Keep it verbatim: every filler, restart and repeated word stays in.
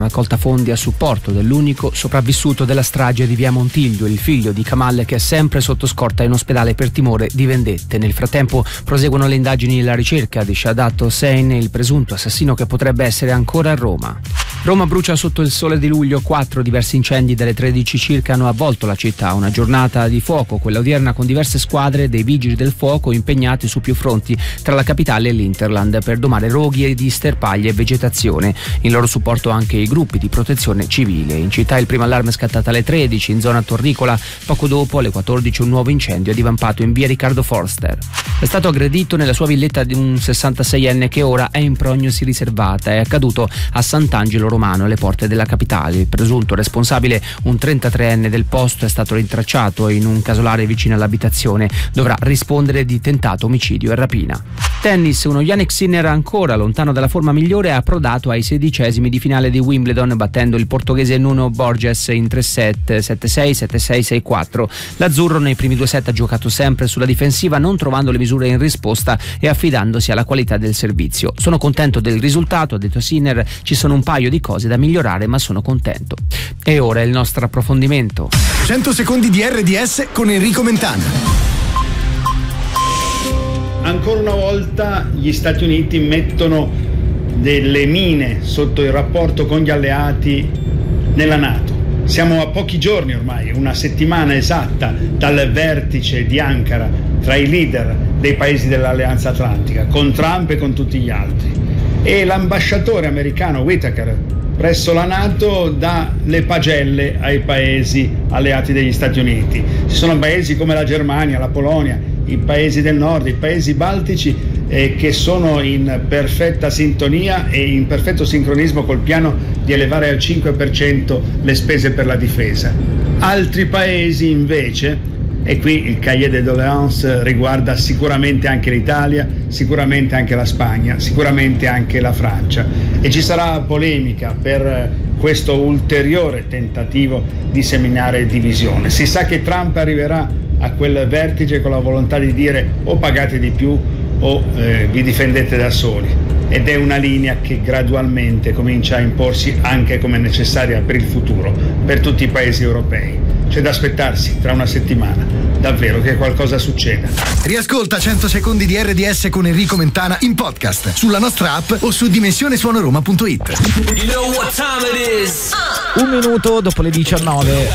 raccolta fondi a supporto dell'unico sopravvissuto della strage di via Montiglio, il figlio di Kamal, che è sempre sotto scorta in ospedale per timore di vendette. Nel frattempo proseguono le indagini e la ricerca di Shahadat Hossein, il presunto assassino che potrebbe essere ancora a Roma. Roma brucia sotto il sole di luglio. Quattro diversi incendi dalle tredici circa hanno avvolto la città. Una giornata di fuoco, quella odierna, con diverse squadre dei vigili del fuoco impegnati su più fronti tra la capitale e l'Interland per domare roghi di sterpaglie e vegetazione. In loro supporto anche i gruppi di protezione civile. In città il primo allarme è scattato alle tredici in zona Torricola. Poco dopo, alle quattordici, un nuovo incendio è divampato in via Riccardo Forster. È stato aggredito nella sua villetta di un sessantaseienne che ora è in prognosi riservata. È accaduto a Sant'Angelo Romano, alle porte della capitale. Il presunto responsabile, un trentatreenne del posto, è stato rintracciato in un casolare vicino all'abitazione. Dovrà rispondere di tentato omicidio e rapina. Tennis, uno Jannik Sinner ancora lontano dalla forma migliore ha approdato ai sedicesimi di finale di Wimbledon, battendo il portoghese Nuno Borges in tre set, sette sei, sette sei, sei quattro. L'azzurro nei primi due set ha giocato sempre sulla difensiva, non trovando le misure in risposta e affidandosi alla qualità del servizio. Sono contento del risultato, ha detto Sinner, ci sono un paio di cose da migliorare ma sono contento. E ora il nostro approfondimento. cento secondi di R D S con Enrico Mentana. Ancora una volta gli Stati Uniti mettono delle mine sotto il rapporto con gli alleati nella NATO. Siamo a pochi giorni ormai, una settimana esatta dal vertice di Ankara tra i leader dei paesi dell'Alleanza Atlantica, con Trump e con tutti gli altri. E l'ambasciatore americano Whitaker presso la NATO dà le pagelle ai paesi alleati degli Stati Uniti. Ci sono paesi come la Germania, la Polonia, i paesi del nord, i paesi baltici eh, che sono in perfetta sintonia e in perfetto sincronismo col piano di elevare al cinque per cento le spese per la difesa. Altri paesi invece, e qui il cahier de doléances riguarda sicuramente anche l'Italia, sicuramente anche la Spagna, sicuramente anche la Francia, e ci sarà polemica per questo ulteriore tentativo di seminare divisione. Si sa che Trump arriverà a quel vertice con la volontà di dire o pagate di più o eh, vi difendete da soli, ed è una linea che gradualmente comincia a imporsi anche come necessaria per il futuro, per tutti i paesi europei. C'è da aspettarsi tra una settimana davvero che qualcosa succeda. Riascolta cento secondi di R D S con Enrico Mentana in podcast sulla nostra app o su dimensione suonoroma punto it. You know what time it is? Un minuto dopo le diciannove.